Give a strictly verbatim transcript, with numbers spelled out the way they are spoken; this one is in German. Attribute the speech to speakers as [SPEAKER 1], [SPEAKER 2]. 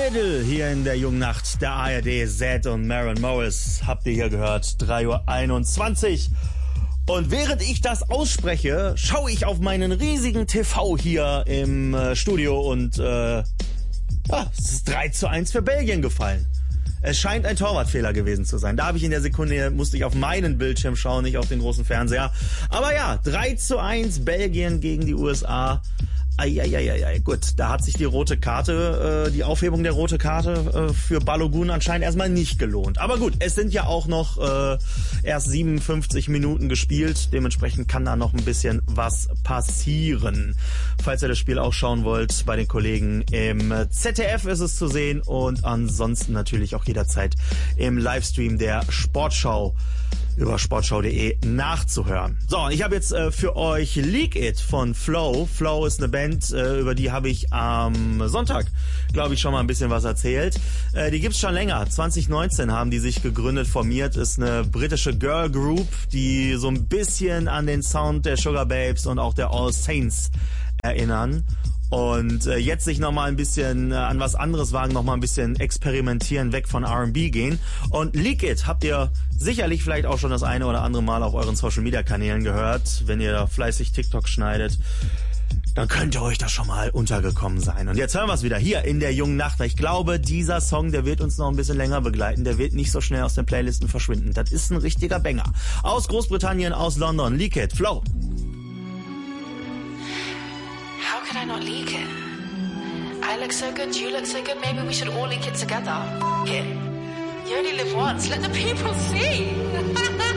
[SPEAKER 1] Little hier in der jungen Nacht der A R D. Zedd und Maren Morris habt ihr hier gehört, drei Uhr einundzwanzig. Und während ich das ausspreche, schaue ich auf meinen riesigen T V hier im äh, Studio und äh, ja, es ist drei zu eins für Belgien gefallen. Es scheint ein Torwartfehler gewesen zu sein. Da habe ich in der Sekunde, musste ich auf meinen Bildschirm schauen, nicht auf den großen Fernseher. Aber ja, drei zu eins Belgien gegen die U S A. Eieieiei, gut, da hat sich die rote Karte, äh, die Aufhebung der rote Karte äh, für Balogun anscheinend erstmal nicht gelohnt. Aber gut, es sind ja auch noch äh, erst siebenundfünfzig Minuten gespielt, dementsprechend kann da noch ein bisschen was passieren. Falls ihr das Spiel auch schauen wollt, bei den Kollegen im Z D F ist es zu sehen und ansonsten natürlich auch jederzeit im Livestream der Sportschau über sportschau punkt de nachzuhören. So, und ich habe jetzt äh, für euch Leak It von Flow. Flow ist eine Band, äh, über die habe ich am Sonntag, glaube ich, schon mal ein bisschen was erzählt. Äh, die gibt's schon länger. zwanzig neunzehn haben die sich gegründet, formiert. Ist eine britische Girl Group, die so ein bisschen an den Sound der Sugar Babes und auch der All Saints erinnern. Und äh, jetzt sich nochmal ein bisschen äh, an was anderes wagen, nochmal ein bisschen experimentieren, weg von R and B gehen. Und Leak It habt ihr sicherlich vielleicht auch schon das eine oder andere Mal auf euren Social-Media-Kanälen gehört. Wenn ihr da fleißig TikTok schneidet, dann könnte euch das schon mal untergekommen sein. Und jetzt hören wir es wieder hier in der jungen Nacht. Ich glaube, dieser Song, der wird uns noch ein bisschen länger begleiten. Der wird nicht so schnell aus den Playlisten verschwinden. Das ist ein richtiger Banger. Aus Großbritannien, aus London. Leak It, Flow.
[SPEAKER 2] How could I not leak it? I look so good, you look so good, maybe we should all leak it together. It. You only live once, let the people see.